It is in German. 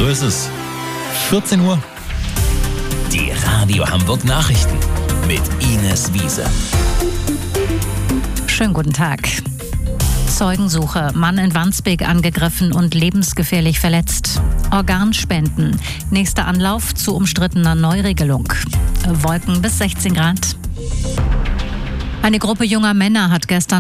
So ist es. 14 Uhr. Die Radio Hamburg Nachrichten mit Ines Wiese. Schönen guten Tag. Zeugensuche. Mann in Wandsbek angegriffen und lebensgefährlich verletzt. Organspenden. Nächster Anlauf zu umstrittener Neuregelung. Wolken bis 16 Grad. Eine Gruppe junger Männer hat gestern